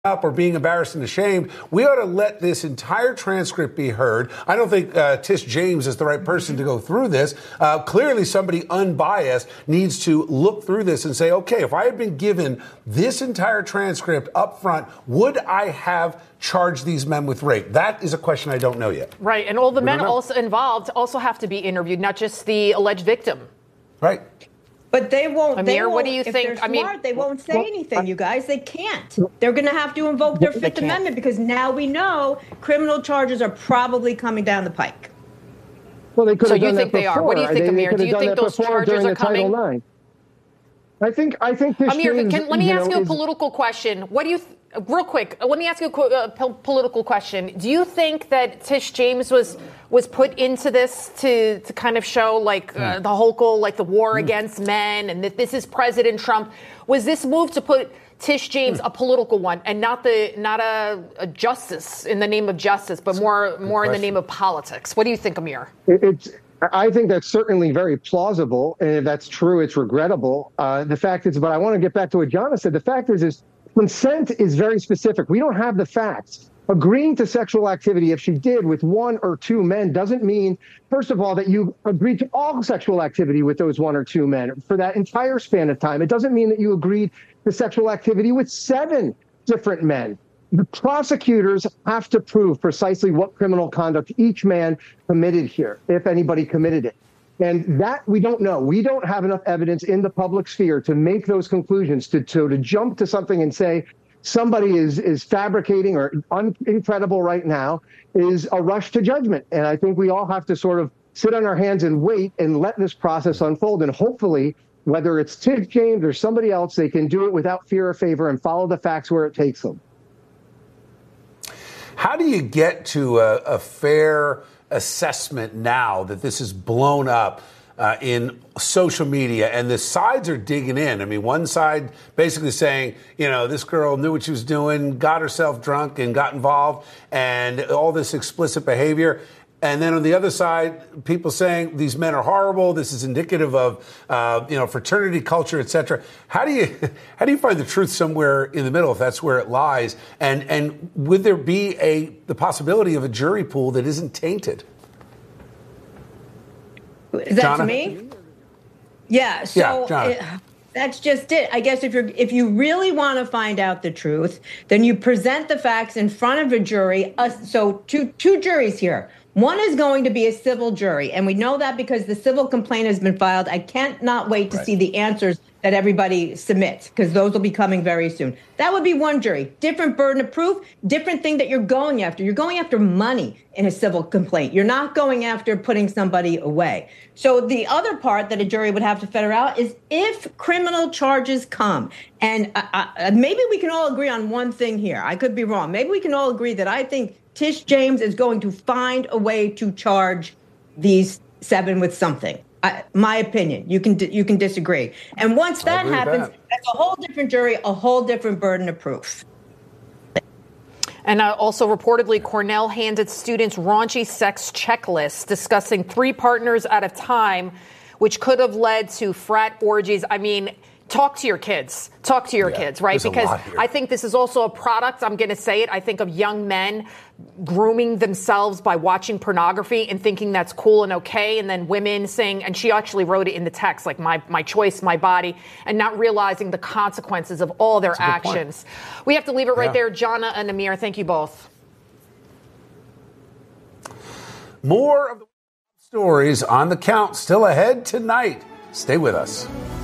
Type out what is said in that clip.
up or being embarrassed and ashamed. We ought to let this entire transcript be heard. I don't think Tish James is the right person to go through this. Clearly, somebody unbiased needs to look through this and say, okay, if I had been given this entire transcript up front, would I have charged these men with rape? That is a question I don't know yet. Right. And all the men also involved also have to be interviewed, not just the alleged victim. Right. But they won't. Amir, what do you if think? They're smart, they won't say anything, you guys. They can't. They're going to have to invoke their Fifth Amendment because now we know criminal charges are probably coming down the pike. Well, they could so have done you think that they are? What do you think, Amir? Do you think those charges are coming? I think this Amir, James, let me ask you a political question. What do you real quick? Let me ask you a political question. Do you think that Tish James was put into this to kind of show the whole the war against men and that this is President Trump? Was this move to put Tish James a political one and not a justice in the name of justice, but more in the name of politics? What do you think, Amir? I think that's certainly very plausible. And if that's true, it's regrettable. The fact is, but I want to get back to what Jana said. The fact is consent is very specific. We don't have the facts. Agreeing to sexual activity, if she did with one or two men, doesn't mean, first of all, that you agreed to all sexual activity with those one or two men for that entire span of time. It doesn't mean that you agreed to sexual activity with 7 different men. The prosecutors have to prove precisely what criminal conduct each man committed here, if anybody committed it. And that we don't know. We don't have enough evidence in the public sphere to make those conclusions, to jump to something and say somebody is fabricating or incredible right now is a rush to judgment. And I think we all have to sort of sit on our hands and wait and let this process unfold. And hopefully, whether it's Tish James or somebody else, they can do it without fear or favor and follow the facts where it takes them. How do you get to a fair assessment now that this is blown up in social media and the sides are digging in? I mean, one side basically saying, this girl knew what she was doing, got herself drunk and got involved and all this explicit behavior. And then on the other side, people saying these men are horrible. This is indicative of, fraternity culture, et cetera. How do you find the truth somewhere in the middle if that's where it lies? And would there be the possibility of a jury pool that isn't tainted? Is that to me? Yeah. So that's just it. I guess if you really want to find out the truth, then you present the facts in front of a jury. So two juries here. One is going to be a civil jury, and we know that because the civil complaint has been filed. I can't not wait to see the answers that everybody submits, because those will be coming very soon. That would be one jury. Different burden of proof, different thing that you're going after. You're going after money in a civil complaint. You're not going after putting somebody away. So the other part that a jury would have to figure out is if criminal charges come. And maybe we can all agree on one thing here. I could be wrong. Maybe we can all agree that I think Tish James is going to find a way to charge these 7 with something. My opinion. You can disagree. And once that happens, that's a whole different jury, a whole different burden of proof. And also reportedly, Cornell handed students raunchy sex checklists discussing 3 partners at a time, which could have led to frat orgies. I mean, talk to your kids. Talk to your kids, right? Because I think this is also a product, I'm going to say it, I think of young men grooming themselves by watching pornography and thinking that's cool and okay. And then women saying, and she actually wrote it in the text, like my choice, my body, and not realizing the consequences of all their actions. We have to leave it right there. Jana and Amir, thank you both. More of the stories on the count still ahead tonight. Stay with us.